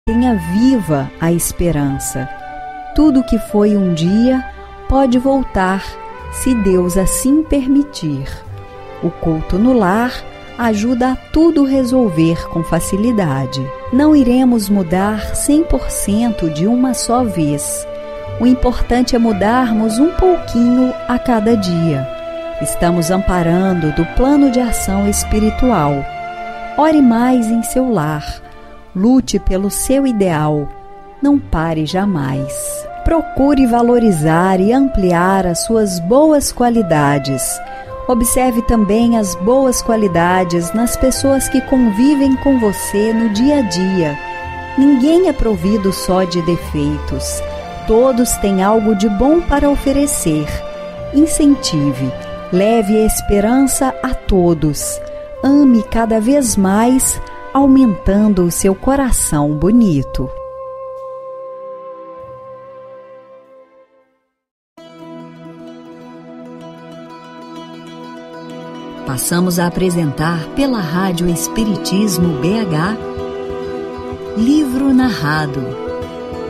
Tenha viva a esperança. Tudo que foi um dia pode voltar, se Deus assim permitir. O culto no lar ajuda a tudo resolver com facilidade. Não iremos mudar 100% de uma só vez. O importante é mudarmos um pouquinho a cada dia. Estamos amparando do plano de ação espiritual. Ore mais em seu lar. Lute pelo seu ideal. Não pare jamais. Procure valorizar e ampliar as suas boas qualidades. Observe também as boas qualidades nas pessoas que convivem com você no dia a dia. Ninguém é provido só de defeitos. Todos têm algo de bom para oferecer. Incentive, leve a esperança a todos. Ame cada vez mais, aumentando o seu coração bonito. Passamos a apresentar pela Rádio Espiritismo BH, Livro Narrado,